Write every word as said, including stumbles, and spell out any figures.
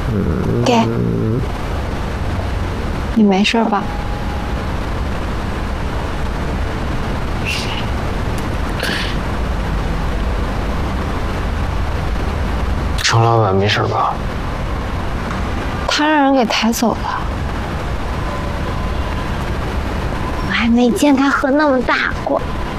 给，你没事吧？ 程老板没事吧？ 他让人给抬走了。我还没见他喝那么大过。